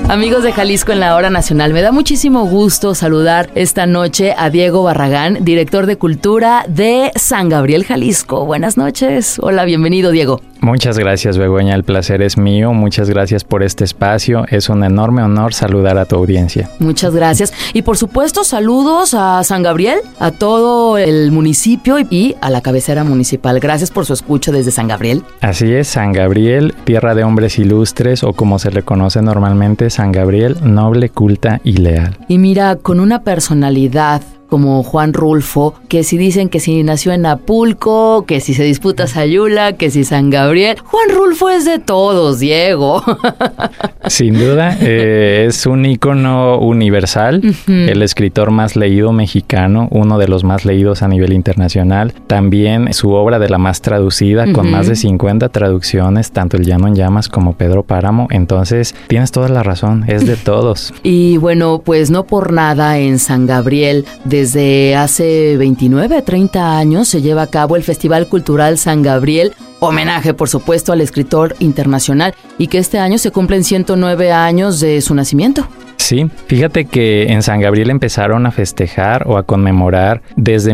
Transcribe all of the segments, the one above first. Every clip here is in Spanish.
Amigos de Jalisco en la Hora Nacional, me da muchísimo gusto saludar esta noche a Diego Barragán, director de Cultura de San Gabriel, Jalisco. Buenas noches. Hola, bienvenido, Diego. Muchas gracias, Begoña. El placer es mío. Muchas gracias por este espacio. Es un enorme honor saludar a tu audiencia. Muchas gracias. Y por supuesto, saludos a San Gabriel, a todo el municipio y a la cabecera municipal. Gracias por su escucha desde San Gabriel. Así es, San Gabriel, tierra de hombres ilustres, o como se le conoce normalmente, San Gabriel, noble, culta y leal. Y mira, con una personalidad como Juan Rulfo, que si dicen que si nació en Apulco, que si se disputa Sayula, que si San Gabriel. Juan Rulfo es de todos, Diego. Sin duda, es un ícono universal, el escritor más leído mexicano, uno de los más leídos a nivel internacional. También su obra de la más traducida, con más de 50 traducciones, tanto El Llano en Llamas como Pedro Páramo. Entonces, tienes toda la razón, es de todos. Y bueno, pues no por nada en San Gabriel, desde hace 29, 30 años se lleva a cabo el Festival Cultural San Gabriel, homenaje por supuesto al escritor internacional, y que este año se cumplen 109 años de su nacimiento. Sí, fíjate que en San Gabriel empezaron a festejar o a conmemorar desde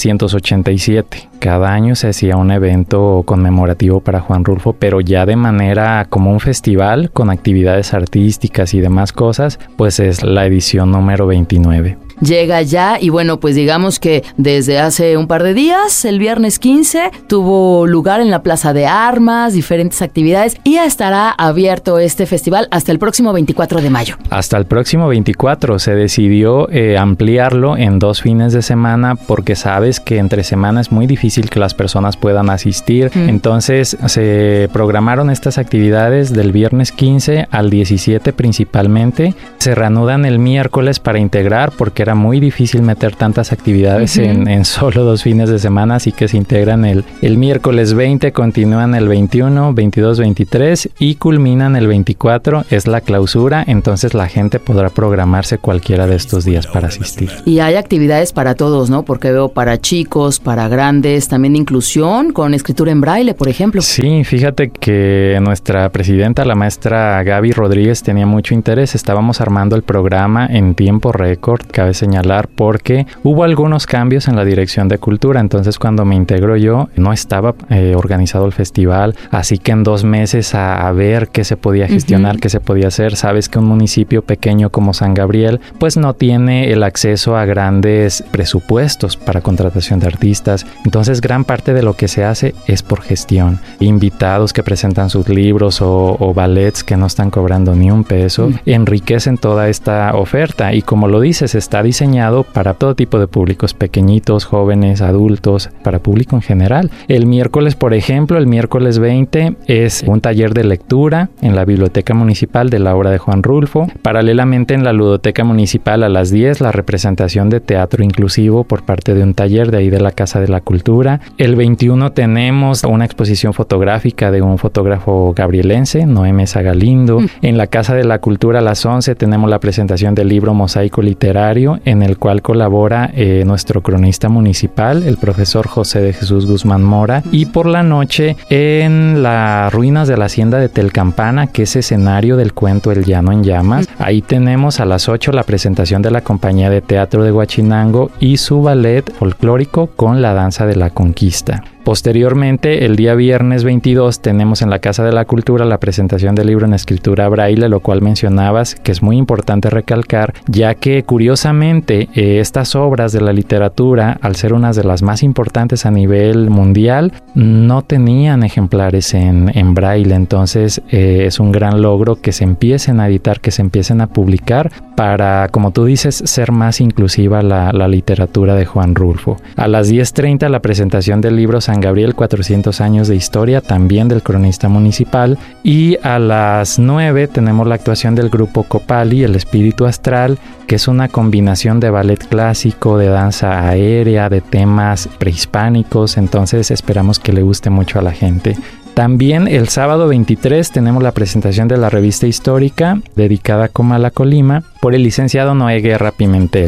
1987. Cada año se hacía un evento conmemorativo para Juan Rulfo, pero ya de manera como un festival con actividades artísticas y demás cosas, pues es la edición número 29. Llega ya y bueno, pues digamos que desde hace un par de días, el viernes 15, tuvo lugar en la Plaza de Armas, diferentes actividades, y ya estará abierto este festival hasta el próximo 24 de mayo. Hasta el próximo 24 se decidió ampliarlo en 2 fines de semana, porque sabes que entre semana es muy difícil que las personas puedan asistir. Entonces se programaron estas actividades del viernes 15 al 17 principalmente. Se reanudan el miércoles para integrar, porque era muy difícil meter tantas actividades en solo 2 fines de semana, así que se integran el miércoles 20, continúan el 21, 22, 23 y culminan el 24, es la clausura. Entonces la gente podrá programarse cualquiera de estos días para asistir. Y hay actividades para todos, ¿no? Porque veo para chicos, para grandes, también inclusión con escritura en braille, por ejemplo. Sí, fíjate que nuestra presidenta, la maestra Gaby Rodríguez, tenía mucho interés. Estábamos armando el programa en tiempo récord, cabe señalar, porque hubo algunos cambios en la dirección de cultura. Entonces, cuando me integro yo, no estaba organizado el festival, así que en 2 meses a ver qué se podía gestionar, qué se podía hacer. Sabes que un municipio pequeño como San Gabriel, pues no tiene el acceso a grandes presupuestos para contratación de artistas. Entonces, gran parte de lo que se hace es por gestión. Invitados que presentan sus libros o ballets que no están cobrando ni un peso, enriquecen toda esta oferta. Y como lo dices, está diseñado para todo tipo de públicos, pequeñitos, jóvenes, adultos, para público en general. El miércoles, por ejemplo, el miércoles 20 es un taller de lectura en la Biblioteca Municipal de la obra de Juan Rulfo. Paralelamente, en la Ludoteca Municipal a las 10, la representación de teatro inclusivo por parte de un taller de ahí de la Casa de la Cultura. El 21 tenemos una exposición fotográfica de un fotógrafo gabrielense, Noé Mesa Galindo. En la Casa de la Cultura a las 11 tenemos la presentación del libro Mosaico Literario, en el cual colabora nuestro cronista municipal, el profesor José de Jesús Guzmán Mora. Y por la noche, en las ruinas de la hacienda de Telcampana, que es escenario del cuento El Llano en Llamas, ahí tenemos a las 8 la presentación de la compañía de teatro de Huachinango y su ballet folclórico con la danza de la conquista. Posteriormente, el día viernes 22, tenemos en la Casa de la Cultura la presentación del libro en escritura braille, lo cual mencionabas que es muy importante recalcar, ya que curiosamente estas obras de la literatura, al ser unas de las más importantes a nivel mundial, no tenían ejemplares en braille. Entonces es un gran logro que se empiecen a editar, que se empiecen a publicar para, como tú dices, ser más inclusiva la literatura de Juan Rulfo. A las 10:30 la presentación del libro San Gabriel, 400 años de historia, también del cronista municipal. Y a las 9 tenemos la actuación del grupo Copali, El Espíritu Astral, que es una combinación de ballet clásico, de danza aérea, de temas prehispánicos. Entonces esperamos que le guste mucho a la gente. También el sábado 23 tenemos la presentación de la revista histórica dedicada a Comala, Colima, por el licenciado Noé Guerra Pimentel.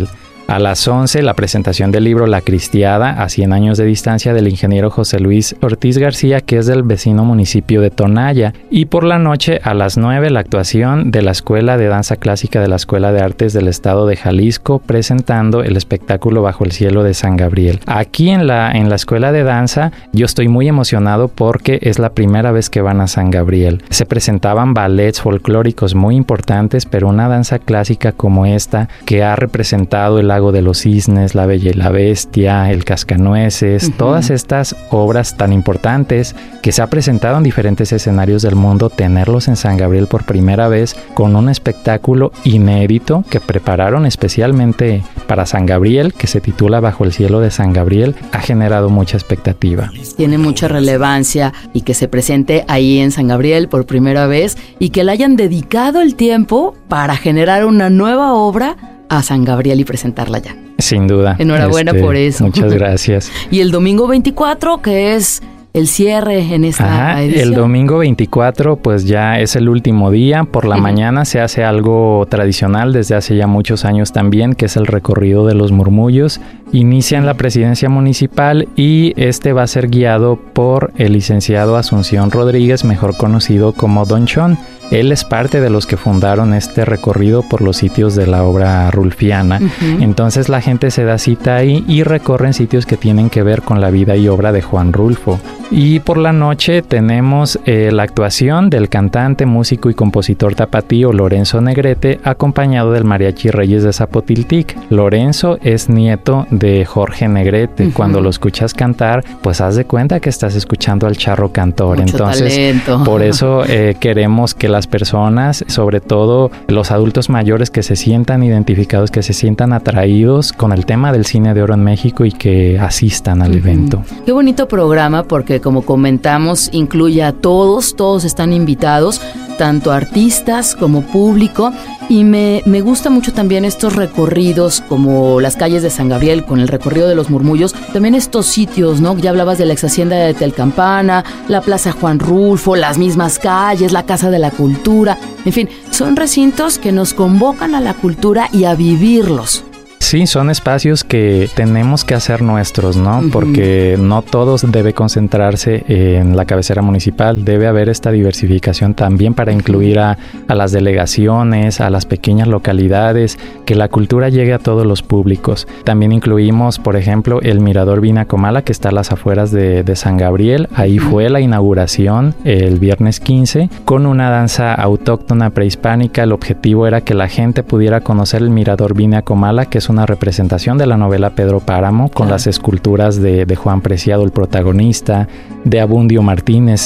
A las 11, la presentación del libro La Cristiada, a 100 años de distancia, del ingeniero José Luis Ortiz García, que es del vecino municipio de Tonaya. Y por la noche, a las 9, la actuación de la Escuela de Danza Clásica de la Escuela de Artes del Estado de Jalisco, presentando el espectáculo Bajo el Cielo de San Gabriel. Aquí en la Escuela de Danza, yo estoy muy emocionado porque es la primera vez que van a San Gabriel. Se presentaban ballets folclóricos muy importantes, pero una danza clásica como esta, que ha representado el Lago de los Cisnes, La Bella y la Bestia, El Cascanueces, todas estas obras tan importantes que se ha presentado en diferentes escenarios del mundo, tenerlos en San Gabriel por primera vez con un espectáculo inédito que prepararon especialmente para San Gabriel, que se titula Bajo el Cielo de San Gabriel, ha generado mucha expectativa. Tiene mucha relevancia y que se presente ahí en San Gabriel por primera vez y que le hayan dedicado el tiempo para generar una nueva obra a San Gabriel y presentarla ya. Sin duda. Enhorabuena por eso. Muchas gracias. Y el domingo 24, que es el cierre en esta edición. El domingo 24 pues ya es el último día. Por la mañana se hace algo tradicional desde hace ya muchos años también, que es el recorrido de los murmullos. Inicia en la presidencia municipal y este va a ser guiado por el licenciado Asunción Rodríguez, mejor conocido como Don Chon. Él es parte de los que fundaron este recorrido por los sitios de la obra rulfiana. Entonces la gente se da cita ahí y recorren sitios que tienen que ver con la vida y obra de Juan Rulfo. Y por la noche tenemos la actuación del cantante, músico y compositor tapatío Lorenzo Negrete, acompañado del Mariachi Reyes de Zapotiltic. Lorenzo es nieto de Jorge Negrete. Cuando lo escuchas cantar, pues haz de cuenta que estás escuchando al charro cantor. Mucho entonces talento. Por eso queremos que las personas, sobre todo los adultos mayores, que se sientan identificados, que se sientan atraídos con el tema del cine de oro en México y que asistan al evento. Qué bonito programa, porque como comentamos, incluye a todos están invitados, tanto artistas como público, y me gusta mucho también estos recorridos como las calles de San Gabriel con el recorrido de los murmullos, también estos sitios, ¿no? Ya hablabas de la ex hacienda de Telcampana, la Plaza Juan Rulfo, las mismas calles, la Casa de la Cultura, en fin, son recintos que nos convocan a la cultura y a vivirlos. Sí, son espacios que tenemos que hacer nuestros, ¿no? Porque no todos debe concentrarse en la cabecera municipal. Debe haber esta diversificación también para incluir a las delegaciones, a las pequeñas localidades, que la cultura llegue a todos los públicos. También incluimos, por ejemplo, el Mirador Vinacomala, que está a las afueras de San Gabriel. Ahí fue la inauguración el viernes 15 con una danza autóctona prehispánica. El objetivo era que la gente pudiera conocer el Mirador Vinacomala, que es una representación de la novela Pedro Páramo, con las esculturas de Juan Preciado, el protagonista, de Abundio Martínez,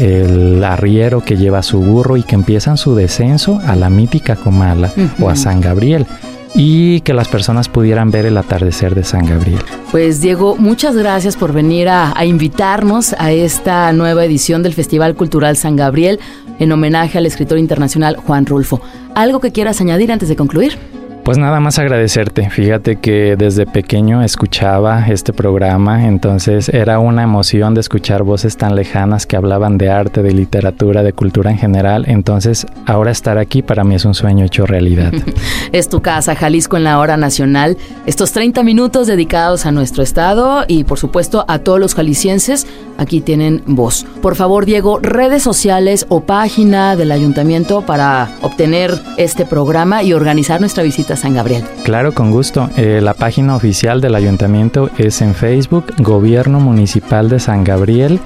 el arriero que lleva su burro y que empiezan su descenso a la mítica Comala o a San Gabriel, y que las personas pudieran ver el atardecer de San Gabriel. Pues Diego, muchas gracias por venir a invitarnos a esta nueva edición del Festival Cultural San Gabriel en homenaje al escritor internacional Juan Rulfo. ¿Algo que quieras añadir antes de concluir? Pues nada más agradecerte. Fíjate que desde pequeño escuchaba este programa, entonces era una emoción de escuchar voces tan lejanas que hablaban de arte, de literatura, de cultura en general. Entonces ahora estar aquí para mí es un sueño hecho realidad. Es tu casa, Jalisco en la hora nacional. Estos 30 minutos dedicados a nuestro estado y por supuesto a todos los jaliscienses, aquí tienen voz. Por favor, Diego, redes sociales o página del ayuntamiento para obtener este programa y organizar nuestra visita a San Gabriel. Claro, con gusto. La página oficial del ayuntamiento es en Facebook, Gobierno Municipal de San Gabriel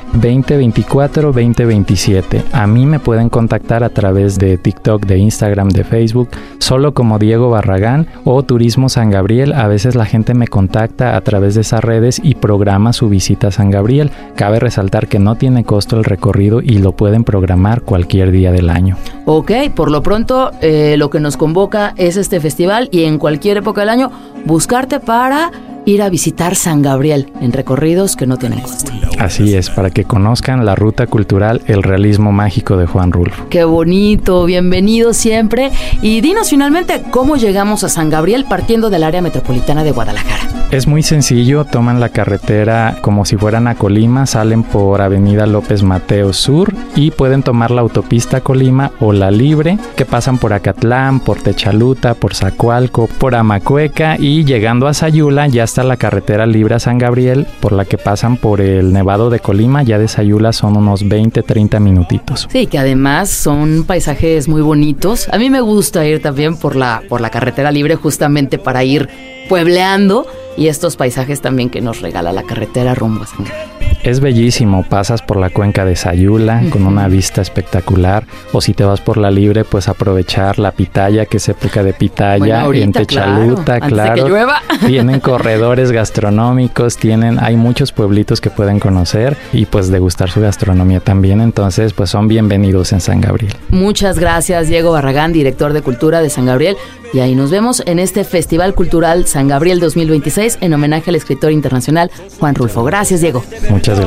2024-2027. A mí me pueden contactar a través de TikTok, de Instagram, de Facebook, solo como Diego Barragán o Turismo San Gabriel. A veces la gente me contacta a través de esas redes y programa su visita a San Gabriel. Cabe resaltar que no tiene costo el recorrido y lo pueden programar cualquier día del año. Ok, por lo pronto lo que nos convoca es este festival y en cualquier época del año buscarte para ir a visitar San Gabriel en recorridos que no tienen costo. Así es, para que conozcan la ruta cultural El Realismo Mágico de Juan Rulfo. Qué bonito, bienvenido siempre. Y dinos finalmente cómo llegamos a San Gabriel partiendo del área metropolitana de Guadalajara. Es muy sencillo, toman la carretera como si fueran a Colima, salen por Avenida López Mateos Sur y pueden tomar la autopista Colima o la Libre, que pasan por Acatlán, por Techaluta, por Zacualco, por Amacueca, y llegando a Sayula ya está la carretera libre a San Gabriel, por la que pasan por el Nevado de Colima. Ya de Sayula son unos 20-30 minutitos. Sí, que además son paisajes muy bonitos. A mí me gusta ir también por la carretera libre justamente para ir puebleando y estos paisajes también que nos regala la carretera rumbo a San Gabriel. Es bellísimo, pasas por la cuenca de Sayula con una vista espectacular, o si te vas por la Libre, pues aprovechar la pitaya, que es época de pitaya, ahorita, en Techaluta, claro. Antes de que llueva. Tienen corredores gastronómicos, hay muchos pueblitos que pueden conocer y pues degustar su gastronomía también, entonces pues son bienvenidos en San Gabriel. Muchas gracias, Diego Barragán, director de Cultura de San Gabriel, y ahí nos vemos en este Festival Cultural San Gabriel 2026 en homenaje al escritor internacional Juan Rulfo. Gracias, Diego. Muchas